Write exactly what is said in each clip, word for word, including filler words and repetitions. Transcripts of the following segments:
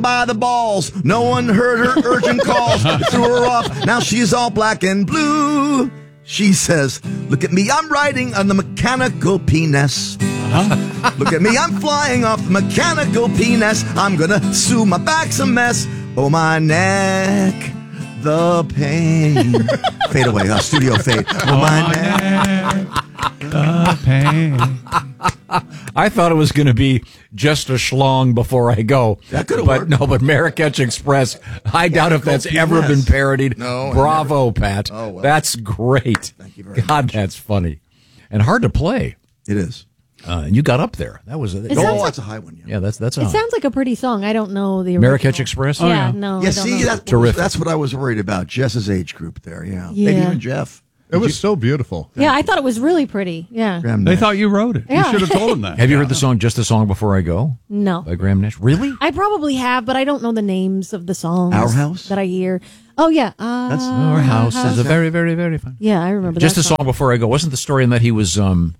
by the balls. No one heard her urgent calls. Threw her off. Now she's all black and blue. She says, look at me, I'm riding on the mechanical penis. Uh-huh. Look at me, I'm flying off the mechanical penis. I'm gonna sue, my back's a mess. Oh, my neck, the pain. Fade away, uh, studio fade. Oh, oh my, my neck, the pain. I thought it was going to be just a schlong before I go. That could have But worked. no, but Marrakech Express, I doubt if that's ever Yes. been parodied. No, Bravo, Pat. Oh, well. That's great. Thank you very God, much. that's funny. And hard to play. It is. Uh, and you got up there. That was a, It sounds Oh, like- that's a high one. Yeah, yeah, that's that's a It sounds like a pretty song. I don't know the original. Marrakech Express. Oh, yeah, yeah. no. yeah I don't see, know. that's, Terrific. that's what I was worried about. Jess's age group there, yeah. Yeah. Maybe even Jeff. It was so beautiful. Yeah, I thought it was really pretty. Yeah. Graham They Nash. thought you wrote it. Yeah. You should have told them that. Have you heard the song "Just a Song Before I Go" No. by Graham Nash? Really? I probably have, but I don't know the names of the songs. Our House? that I hear. Oh yeah, uh, That's- Our house is a very, very, very fun. yeah, I remember. Just that a song before I go. Wasn't the story in that he was um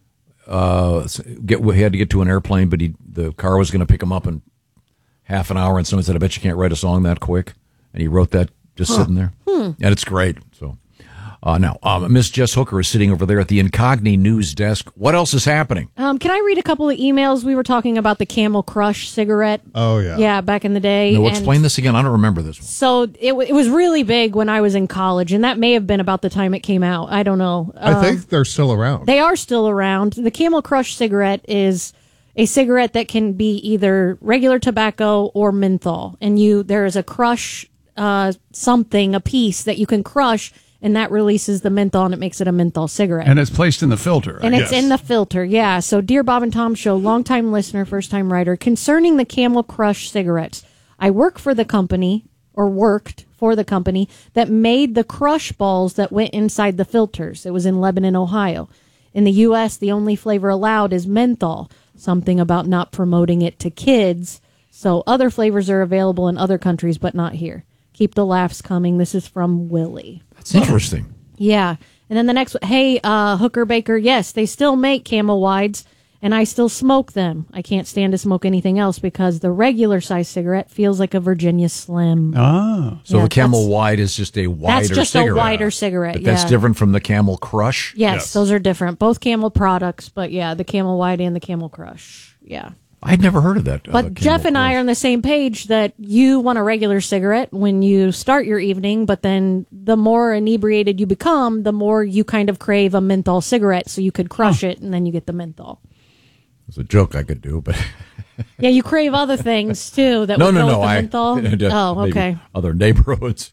uh get he had to get to an airplane, but he the car was going to pick him up in half an hour, and someone said, "I bet you can't write a song that quick," and he wrote that just sitting there, and it's great. So. Uh, now, um, Miss Jess Hooker is sitting over there at the Incogni news desk. What else is happening? Um, can I read a couple of emails? We were talking about the Camel Crush cigarette. Oh, yeah. Yeah, back in the day. No, and explain this again. I don't remember this one. So it, w- it was really big when I was in college, and that may have been about the time it came out. I don't know. I Um, think they're still around. They are still around. The Camel Crush cigarette is a cigarette that can be either regular tobacco or menthol. And you there is a crush uh, something, a piece that you can crush, and that releases the menthol, and it makes it a menthol cigarette. And it's placed in the filter. I And it's guess. in the filter, yeah. So, dear Bob and Tom Show, longtime listener, first time writer, concerning the Camel Crush cigarettes, I work for the company, or worked for the company, that made the crush balls that went inside the filters. It was in Lebanon, Ohio. In the U S, the only flavor allowed is menthol, something about not promoting it to kids. So, other flavors are available in other countries, but not here. Keep the laughs coming. This is from Willie. That's interesting. Yeah. And then the next one, hey, uh, Hooker Baker, yes, they still make Camel Wides, and I still smoke them. I can't stand to smoke anything else because the regular size cigarette feels like a Virginia Slim. Ah. So Yeah, the Camel that's- Wide is just a wider That's just cigarette. a wider cigarette, But that's yeah. different from the Camel Crush? Yes, Yes. those are different. Both Camel products, but yeah, the Camel Wide and the Camel Crush. Yeah. I'd never heard of that. uh, But Camel Jeff and I Crush. are on the same page that you want a regular cigarette when you start your evening, but then the more inebriated you become, the more you kind of crave a menthol cigarette, so you could crush it and then you get the menthol. It's a joke I could do, but Yeah, you crave other things too that no, would no, go no. with the I menthol. just Oh, maybe okay. Other neighborhoods.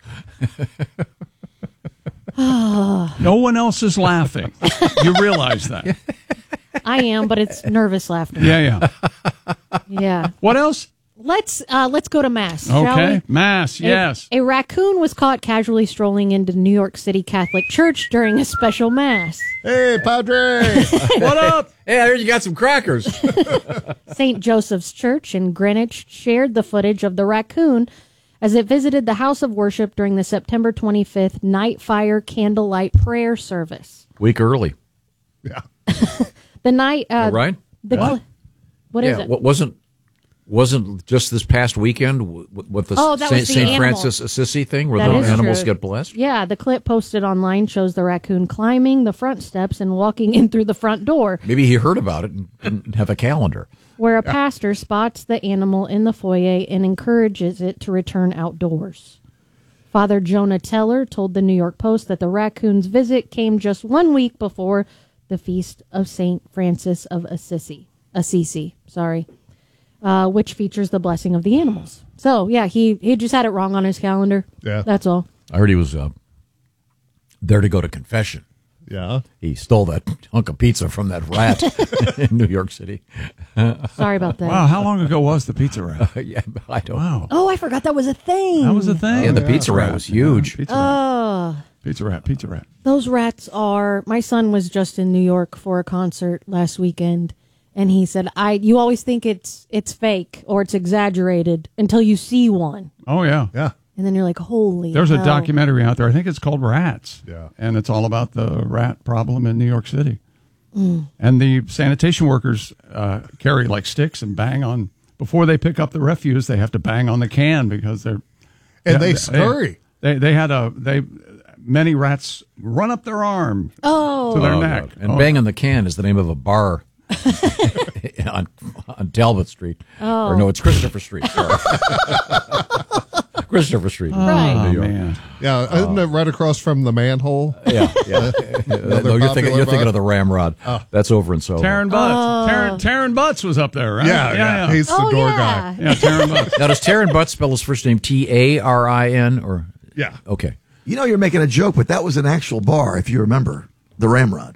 No one else is laughing. You realize that. I am, but it's nervous laughter. Yeah, yeah. Yeah. What else? Let's uh, let's go to mass. Shall Okay. we? Mass, A- yes. A, raccoon was caught casually strolling into New York City Catholic Church during a special mass. Hey, Padre! What up? Hey, I heard you got some crackers. Saint Joseph's Church in Greenwich shared the footage of the raccoon as it visited the house of worship during the September twenty-fifth Night Fire Candlelight Prayer Service. Week early. Yeah. The night, uh, right? The What? cl- what is yeah, it? what wasn't wasn't just this past weekend w- w- with the Oh, that Saint, was the Saint animal. Francis Assisi thing where That the is animals true. get blessed? Yeah, the clip posted online shows the raccoon climbing the front steps and walking in through the front door, Maybe he heard about it and didn't have a calendar. where a pastor spots the animal in the foyer and encourages it to return outdoors. Father Jonah Teller told the New York Post that the raccoon's visit came just one week before the feast of Saint Francis of Assisi, Assisi, sorry, uh, which features the blessing of the animals. So, yeah, he, he just had it wrong on his calendar. Yeah. That's all. I heard he was uh, there to go to confession. Yeah. He stole that hunk of pizza from that rat in New York City. Sorry about that. Wow, how long ago was the pizza rat? yeah, I don't. Wow. Oh, I forgot that was a thing. That was a thing. Yeah, the pizza rat was huge. Pizza rat. Oh, Pizza rat, pizza rat. those rats are. My son was just in New York for a concert last weekend, and he said, "I. You always think it's it's fake or it's exaggerated until you see one, Oh, yeah. Yeah. and then you're like, holy." There's a hell. documentary out there. I think it's called Rats. Yeah. And it's all about the rat problem in New York City. And the sanitation workers uh, carry like sticks and bang on before they pick up the refuse, they have to bang on the can because they're And yeah, they scurry. They they had a they many rats run up their arm Oh. to their Oh, neck. God. And Oh. Bang on the Can is the name of a bar on, on Talbot Street. Oh. Or no, it's Christopher Street. Sorry. Christopher Street. Right. Oh, New York. man. Yeah, isn't it right across from the manhole? Yeah, yeah. no, you're thinking, you're thinking of the Ramrod. That's over in Soho. Taryn Butts. Taryn, Taryn Butts was up there, right? Yeah, yeah. He's the Oh, door yeah. guy. Yeah, Taryn Butts. Now, does Taryn Butts spell his first name T A R I N or? Yeah. Okay. You know, you're making a joke, but that was an actual bar, if you remember. The Ramrod.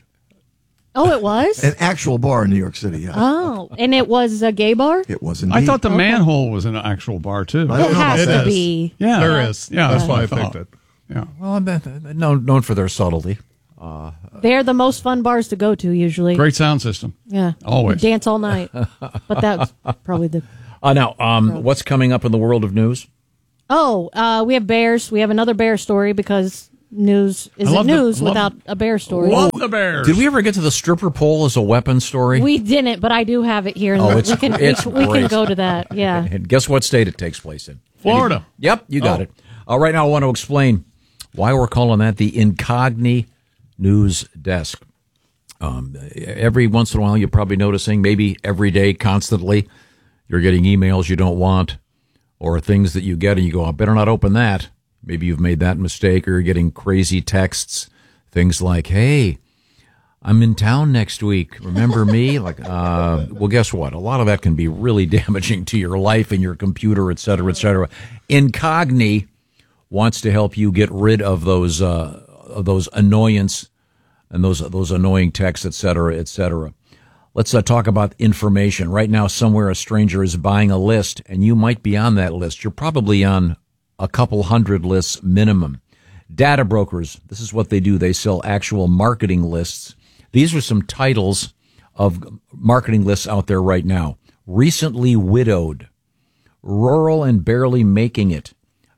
Oh, it was? An actual bar in New York City, yeah. Oh, and it was a gay bar? It was indeed. I thought the Okay. manhole was an actual bar, too. I don't It know about has It to is. be. Yeah. There is. Yeah, That's that's why I what I picked thought. it. Yeah. Well, I'm uh, known, known for their subtlety. They're the most fun bars to go to usually. Great sound system. Yeah. Always. Dance all night. But that's probably the. Uh, now, um, what's coming up in the world of news? Oh, uh, we have bears. We have another bear story because news isn't love the- news love- without a bear story. Love the Bears. Did we ever get to the stripper pole as a weapon story? We didn't, but I do have it here. And Oh, we it's- can, we, it's can- we can great. go to that. Yeah. And guess what state it takes place in? Florida. Yep, you got Oh. it. Uh, right now, I want to explain why we're calling that the Incogni News Desk. Um, every once in a while, you're probably noticing, maybe every day, constantly, you're getting emails you don't want or things that you get and you go, I better not open that. Maybe you've made that mistake, or you're getting crazy texts, things like, hey, I'm in town next week. Remember me? Like, uh, well, guess what? A lot of that can be really damaging to your life and your computer, et cetera, et cetera. Incogni wants to help you get rid of those, uh, of those annoyance and those, those annoying texts, et cetera, et cetera. Let's uh, talk about information. Right now, somewhere a stranger is buying a list, and you might be on that list. You're probably on a couple hundred lists minimum. Data brokers, this is what they do. They sell actual marketing lists. These are some titles of marketing lists out there right now. Recently widowed, rural and barely making it,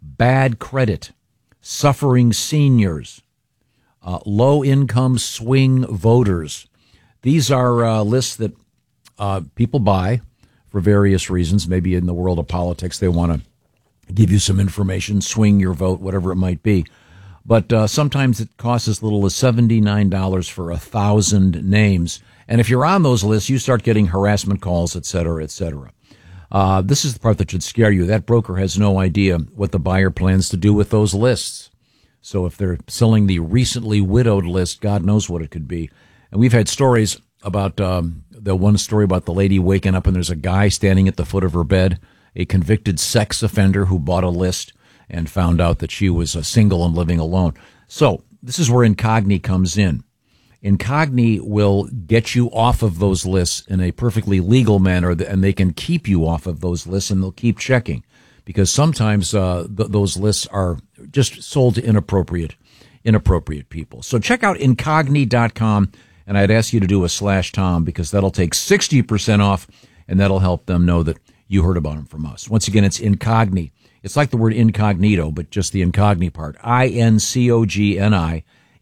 bad credit, suffering seniors, uh, low-income swing voters. These are uh, lists that uh, people buy for various reasons. Maybe in the world of politics, they want to give you some information, swing your vote, whatever it might be. But uh, sometimes it costs as little as seventy-nine dollars for a thousand names. And if you're on those lists, you start getting harassment calls, et cetera, et cetera. Uh, this is the part that should scare you. That broker has no idea what the buyer plans to do with those lists. So if they're selling the recently widowed list, God knows what it could be. And we've had stories about um, the one story about the lady waking up and there's a guy standing at the foot of her bed, a convicted sex offender who bought a list and found out that she was uh, single and living alone. So this is where Incogni comes in. Incogni will get you off of those lists in a perfectly legal manner, and they can keep you off of those lists, and they'll keep checking because sometimes uh, th- those lists are just sold to inappropriate, inappropriate people. So check out incogni dot com, and I'd ask you to do a slash Tom because that'll take sixty percent off, and that'll help them know that you heard about them from us. Once again, it's Incogni. It's like the word incognito, but just the Incogni part. I N C O G N I.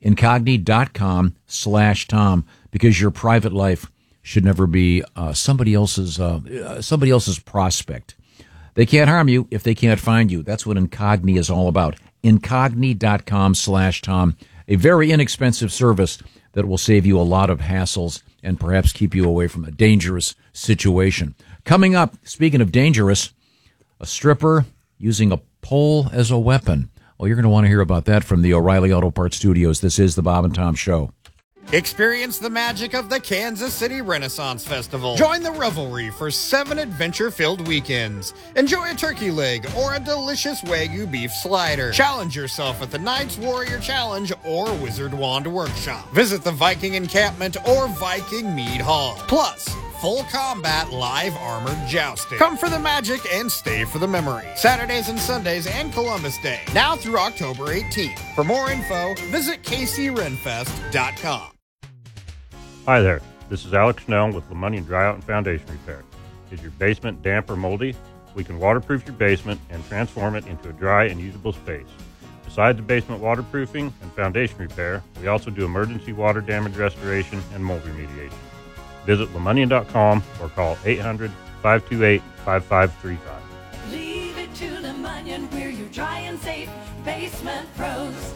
Incogni.com slash Tom, because your private life should never be uh, somebody else's uh, somebody else's prospect. They can't harm you if they can't find you. That's what Incogni is all about. Incogni.com slash Tom. A very inexpensive service that will save you a lot of hassles and perhaps keep you away from a dangerous situation. Coming up, speaking of dangerous, a stripper using a pole as a weapon. Well, you're going to want to hear about that from the O'Reilly Auto Parts Studios. This is the Bob and Tom Show. Experience the magic of the Kansas City Renaissance Festival. Join the revelry for seven adventure-filled weekends. Enjoy a turkey leg or a delicious Wagyu beef slider. Challenge yourself at the Knights Warrior Challenge or Wizard Wand Workshop. Visit the Viking Encampment or Viking Mead Hall. Plus, full combat live armored jousting. Come for the magic and stay for the memory. Saturdays and Sundays and Columbus Day. Now through October eighteenth. For more info, visit k c renfest dot com. Hi there, this is Alex Snell with LeMoney Dry Out and Foundation Repair. Is your basement damp or moldy? We can waterproof your basement and transform it into a dry and usable space. Besides the basement waterproofing and foundation repair, we also do emergency water damage restoration and mold remediation. Visit lemonnian dot com or call eight hundred, five two eight, five five three five. Leave it to the Munyon, we're your dry and safe basement pros.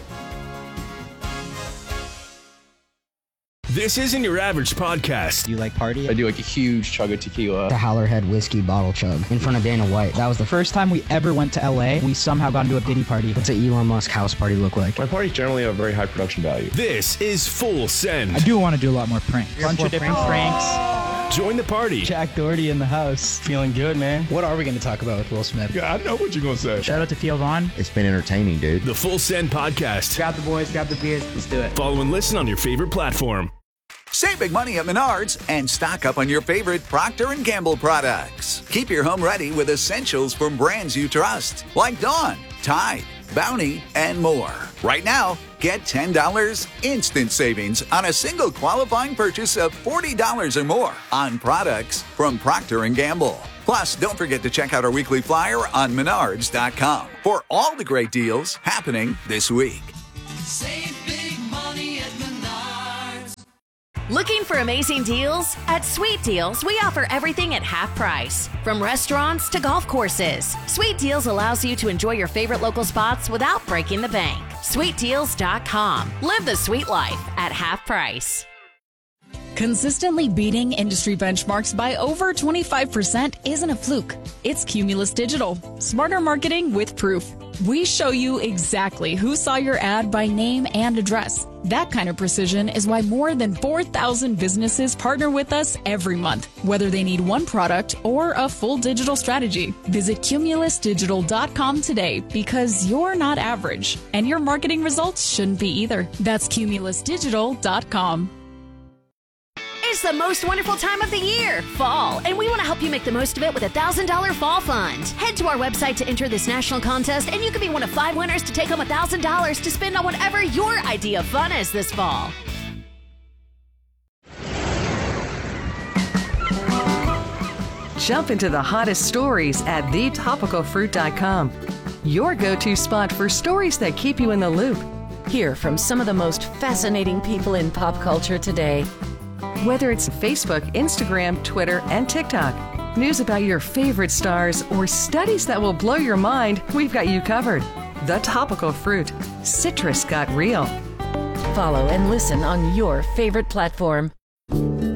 This isn't your average podcast. Do you like party? I do like a huge chug of tequila. The Howlerhead whiskey bottle chug in front of Dana White. That was the first time we ever went to L A. We somehow got into a Diddy party. What's an Elon Musk house party look like? My parties generally have very high production value. This is Full Send. I do want to do a lot more pranks. A bunch of different pranks. Join the party. Jack Doherty in the house. Feeling good, man. What are we going to talk about with Will Smith? Yeah, I know what you're going to say. Shout out to Theo Vaughn. It's been entertaining, dude. The Full Send Podcast. Grab the boys, grab the beers. Let's do it. Follow and listen on your favorite platform. Save big money at Menards and stock up on your favorite Procter and Gamble products. Keep your home ready with essentials from brands you trust, like Dawn, Tide, Bounty, and more. Right now, get ten dollars instant savings on a single qualifying purchase of forty dollars or more on products from Procter and Gamble. Plus, don't forget to check out our weekly flyer on menards dot com for all the great deals happening this week. Save big money at Menards. Looking for amazing deals? At Sweet Deals, we offer everything at half price. From restaurants to golf courses, Sweet Deals allows you to enjoy your favorite local spots without breaking the bank. sweet deals dot com. Live the sweet life at half price. Consistently beating industry benchmarks by over twenty-five percent isn't a fluke. It's Cumulus Digital. Smarter marketing with proof. We show you exactly who saw your ad by name and address. That kind of precision is why more than four thousand businesses partner with us every month, whether they need one product or a full digital strategy. Visit cumulus digital dot com today because you're not average, and your marketing results shouldn't be either. That's cumulus digital dot com. It's the most wonderful time of the year, fall, and we want to help you make the most of it with a one thousand dollars Fall Fund. Head to our website to enter this national contest, and you can be one of five winners to take home one thousand dollars to spend on whatever your idea of fun is this fall. Jump into the hottest stories at the topical fruit dot com. Your go-to spot for stories that keep you in the loop. Hear from some of the most fascinating people in pop culture today. Whether it's Facebook, Instagram, Twitter, and TikTok, news about your favorite stars, or studies that will blow your mind, we've got you covered. The Topical Fruit. Citrus got real. Follow and listen on your favorite platform.